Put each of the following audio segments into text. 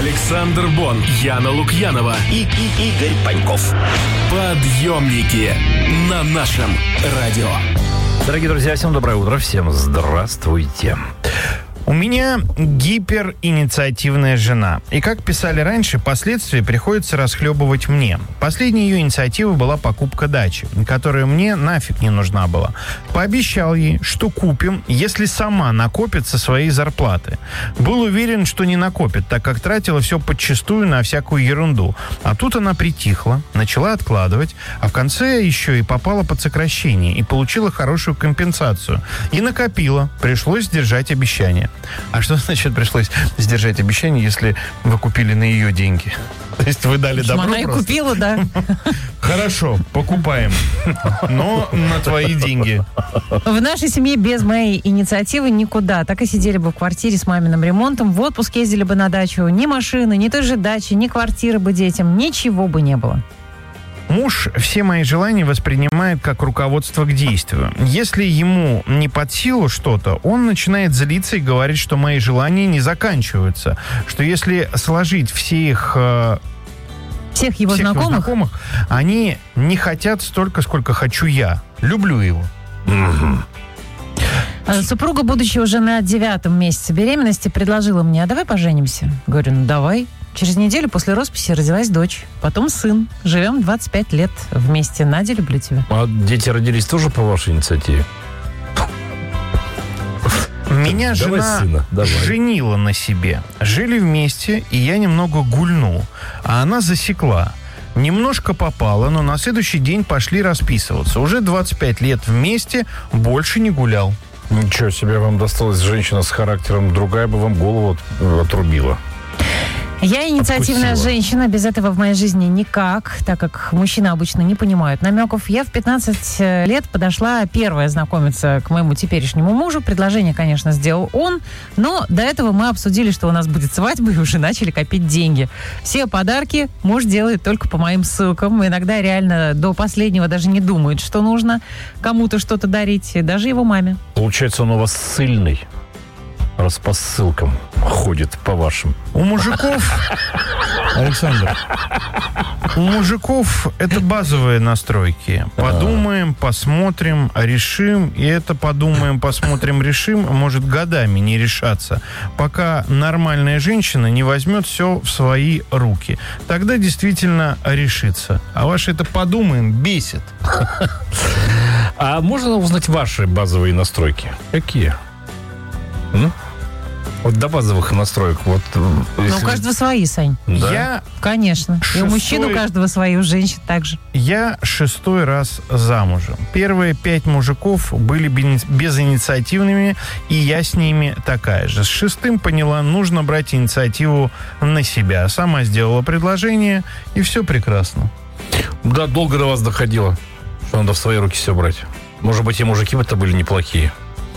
Александр Бон, Яна Лукьянова и Игорь Паньков. Подъемники на нашем радио. Дорогие друзья, всем доброе утро, всем здравствуйте. У меня гиперинициативная жена. И, как писали раньше, последствия приходится расхлебывать мне. Последней ее инициативой была покупка дачи, которая мне нафиг не нужна была. Пообещал ей, что купим, если сама накопит со своей зарплаты. Был уверен, что не накопит, так как тратила все подчистую на всякую ерунду. А тут она притихла, начала откладывать, а в конце еще и попала под сокращение и получила хорошую компенсацию. И накопила. Пришлось сдержать обещание. А что значит пришлось сдержать обещание, если вы купили на ее деньги? То есть вы дали добро она просто? И купила, да. Хорошо, покупаем. Но на твои деньги. В нашей семье без моей инициативы никуда. Так и сидели бы в квартире с маминым ремонтом, в отпуск ездили бы на дачу. Ни машины, ни той же дачи, ни квартиры бы детям. Ничего бы не было. Муж все мои желания воспринимает как руководство к действию. Если ему не под силу что-то, он начинает злиться и говорит, что мои желания не заканчиваются. Что если сложить всех его знакомых, они не хотят столько, сколько хочу я. Люблю его. Супруга, будучи уже на 9-м месяце беременности, предложила мне: а давай поженимся. Говорю, ну давай. Через неделю после росписи родилась дочь, потом сын. Живем 25 лет вместе. Надя, люблю тебя. А дети родились тоже по вашей инициативе? Меня жена женила на себе. Жили вместе, и я немного гульнул. А она засекла. Немножко попала, но на следующий день пошли расписываться. Уже 25 лет вместе, больше не гулял. Ничего себе, вам досталась женщина с характером, другая бы вам голову отрубила. Я инициативная женщина, без этого в моей жизни никак, так как мужчины обычно не понимают намеков. Я в 15 лет подошла первая знакомиться к моему теперешнему мужу. Предложение, конечно, сделал он, но до этого мы обсудили, что у нас будет свадьба, и уже начали копить деньги. Все подарки муж делает только по моим ссылкам. Иногда реально до последнего даже не думает, что нужно кому-то что-то дарить, даже его маме. Получается, он у вас ссыльный. Раз по ссылкам ходит по вашим. У мужиков, Александр, у мужиков это базовые настройки. Подумаем, посмотрим, решим. И это подумаем, посмотрим, решим может годами не решаться, пока нормальная женщина не возьмет все в свои руки. Тогда действительно решится. А ваше это подумаем бесит. А можно узнать ваши базовые настройки? Какие? Вот до базовых настроек. Вот, но у каждого свои, Сань. Да? Конечно. И у мужчин у каждого свои, у женщин также. Я 6-й раз замужем. Первые 5 мужиков были безинициативными, и я с ними такая же. С 6-м поняла, нужно брать инициативу на себя. Сама сделала предложение, и все прекрасно. Да, долго до вас доходило, что надо в свои руки все брать. Может быть, и мужики-то были неплохие.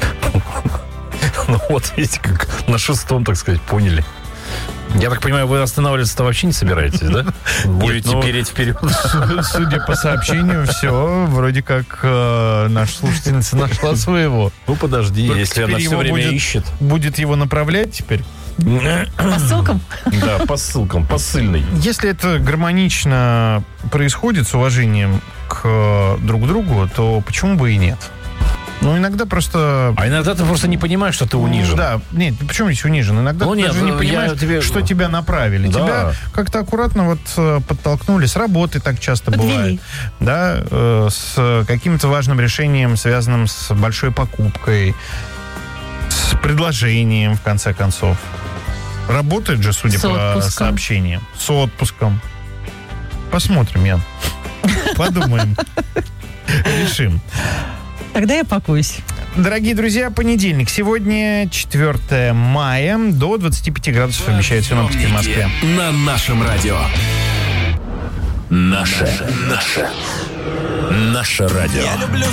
Ну вот, видите, как на 6-м, так сказать, поняли. Я так понимаю, вы останавливаться-то вообще не собираетесь, да? Будете переть вперед. Судя по сообщению, все, вроде как наша слушательница нашла своего. Ну, подожди, только если она все время ищет. Будет его направлять теперь? По ссылкам? Да, по ссылкам, по ссыльной. Если это гармонично происходит с уважением к друг другу, то почему бы и нет? Ну, иногда просто... А иногда ты просто не понимаешь, что ты унижен. Да, нет, почему здесь унижен? Иногда ты даже не понимаешь, что тебя направили. Да. Тебя как-то аккуратно вот подтолкнули. С работы так часто бывает. Да, с каким-то важным решением, связанным с большой покупкой, с предложением, в конце концов. Работает же, судя по сообщениям. С отпуском. Посмотрим, Ян. Подумаем. Решим. Тогда я пакуюсь. Дорогие друзья, понедельник. Сегодня 4 мая. До 25 градусов обещают синоптики в Москве. На нашем радио. Наше радио.